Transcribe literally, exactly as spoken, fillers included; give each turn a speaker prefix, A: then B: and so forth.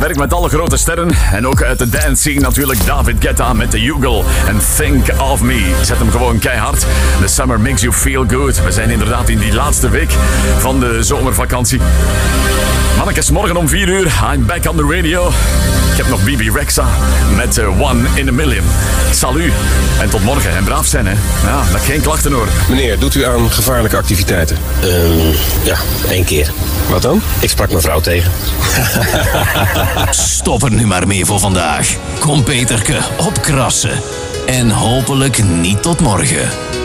A: werkt met alle grote sterren. En ook uit de dance scene natuurlijk David Guetta met The Ugle en Think of Me. Zet hem gewoon keihard. The summer makes you feel good. We zijn inderdaad in die laatste week van de zomervakantie. Mannekes, morgen om vier uur, I'm back on the radio. Ik heb nog B B Rexa met uh, One in a Million. Salut en tot morgen. En braaf zijn, hè. Ja, met geen klachten hoor.
B: Meneer, doet u aan gevaarlijke activiteiten?
C: Um, ja, één keer.
B: Wat dan?
C: Ik sprak mijn vrouw tegen.
D: Stop er nu maar mee voor vandaag. Kom Peterke, opkrassen. En hopelijk niet tot morgen.